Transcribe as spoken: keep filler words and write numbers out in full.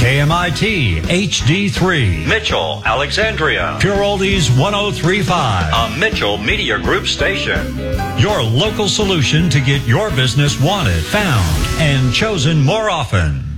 K M I T H D three, Mitchell, Alexandria. Pure Oldies one oh three point five, A Mitchell Media Group station. your local solution to get your business wanted, found, and chosen more often.